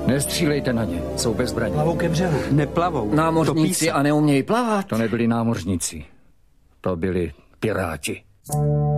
Nestřílejte na ně, jsou bez zbraní. Plavou ke břehu. Neplavou. Námořníci a neumějí plavat? To nebyli námořníci, to byli piráti.